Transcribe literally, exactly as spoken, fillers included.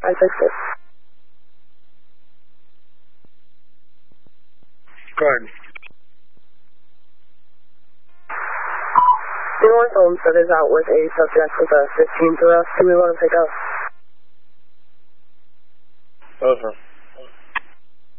I fixed it. Go ahead. North Olmsted is out with a subject with a fifteen thrust. Do we want to pick up? Over.